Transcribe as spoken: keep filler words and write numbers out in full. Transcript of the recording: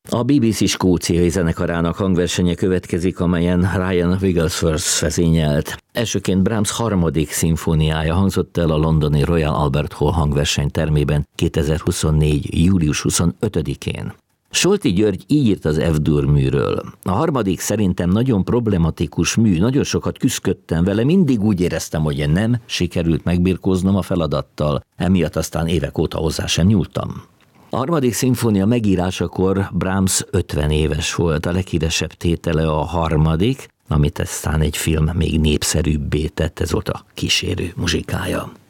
A bé bé cé skóciai zenekarának hangversenye következik, amelyen Ryan Wigglesworth vezényelt. Elsőként Brahms harmadik szimfóniája hangzott el a londoni Royal Albert Hall hangverseny termében kétezer-huszonnégy. július huszonötödikén. Solti György így írt az F-dur műről. A harmadik szerintem nagyon problematikus mű, nagyon sokat küszködtem vele, mindig úgy éreztem, hogy nem sikerült megbirkóznom a feladattal, emiatt aztán évek óta hozzá sem nyúltam. A harmadik szimfónia megírásakor Brahms ötven éves volt, a leghíresebb tétele a harmadik, amit aztán egy film még népszerűbbé tett, ez volt a kísérő muzsikája.